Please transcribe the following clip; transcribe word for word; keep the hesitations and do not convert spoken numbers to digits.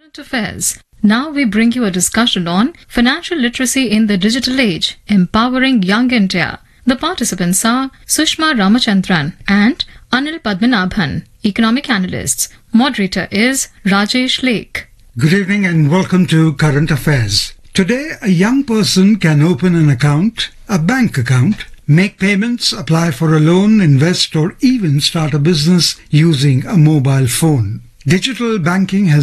Affairs. Now we bring you a discussion on financial literacy in the digital age, empowering young India. The participants are Sushma Ramachandran and Anil Padmanabhan, economic analysts. Moderator is Rajesh Lake. Good evening and welcome to Current Affairs. Today, a young person can open an account, a bank account, make payments, apply for a loan, invest, or even start a business using a mobile phone. Digital banking has